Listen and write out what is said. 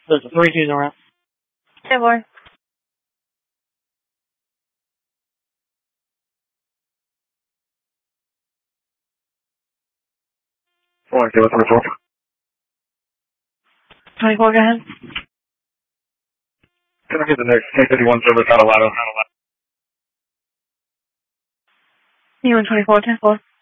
There's a 3-2 around. 10-4. Okay, what's the report? 24, go ahead. Can I get the next K51 service out of Lado? You in 24, 10-4.